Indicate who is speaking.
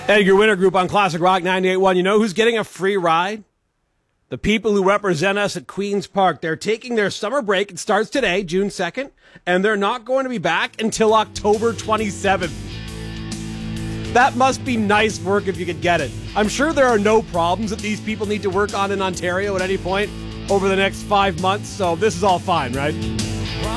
Speaker 1: Edgar Winter Group on Classic Rock 98.1. You know who's getting a free ride? The people who represent us at Queen's Park. They're taking their summer break. It starts today, June 2nd, and they're not going to be back until October 27th. That must be nice work if you could get it. I'm sure there are no problems that these people need to work on in Ontario at any point over the next 5 months, so this is all fine, right?